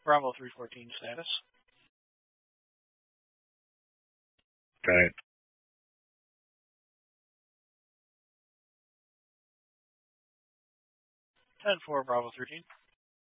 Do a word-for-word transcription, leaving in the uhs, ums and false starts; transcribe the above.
Bravo three fourteen status. Okay. ten four Bravo thirteen.